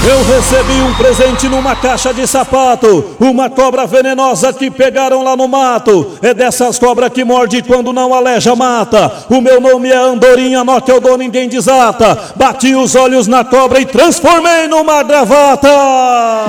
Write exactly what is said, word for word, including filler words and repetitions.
Eu recebi um presente numa caixa de sapato, uma cobra venenosa que pegaram lá no mato. É dessas cobras que morde quando não aleja, mata. O meu nome é Andorinha, nó que eu dou ninguém desata. Bati os olhos na cobra e transformei numa gravata.